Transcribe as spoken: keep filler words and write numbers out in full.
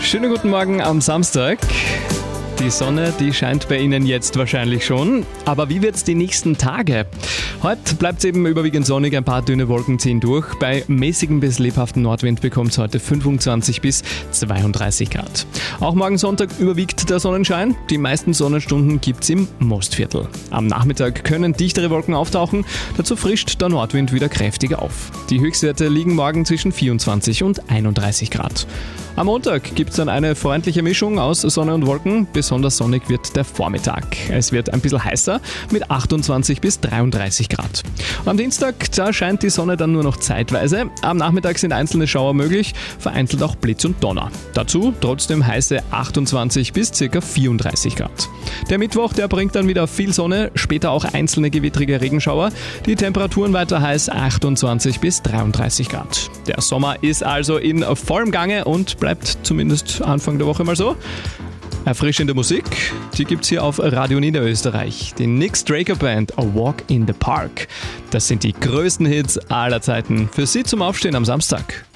Schönen guten Morgen am Samstag. Die Sonne, die scheint bei Ihnen jetzt wahrscheinlich schon. Aber wie wird's die nächsten Tage? Heute bleibt es eben überwiegend sonnig, ein paar dünne Wolken ziehen durch. Bei mäßigem bis lebhaftem Nordwind bekommt es heute fünfundzwanzig bis zweiunddreißig Grad. Auch morgen Sonntag überwiegt der Sonnenschein. Die meisten Sonnenstunden gibt's im Mostviertel. Am Nachmittag können dichtere Wolken auftauchen. Dazu frischt der Nordwind wieder kräftig auf. Die Höchstwerte liegen morgen zwischen vierundzwanzig und einunddreißig Grad. Am Montag gibt es dann eine freundliche Mischung aus Sonne und Wolken. Besonders sonnig wird der Vormittag. Es wird ein bisschen heißer mit achtundzwanzig bis dreiunddreißig Grad. Am Dienstag, da scheint die Sonne dann nur noch zeitweise. Am Nachmittag sind einzelne Schauer möglich, vereinzelt auch Blitz und Donner. Dazu trotzdem heiße achtundzwanzig bis ca. vierunddreißig Grad. Der Mittwoch, der bringt dann wieder viel Sonne, später auch einzelne gewittrige Regenschauer. Die Temperaturen weiter heiß, achtundzwanzig bis dreiunddreißig Grad. Der Sommer ist also in vollem Gange und bleibt zumindest Anfang der Woche mal so. Erfrischende Musik, die gibt's hier auf Radio Niederösterreich. Die Nick Straker Band, A Walk in the Park. Das sind die größten Hits aller Zeiten. Für Sie zum Aufstehen am Samstag.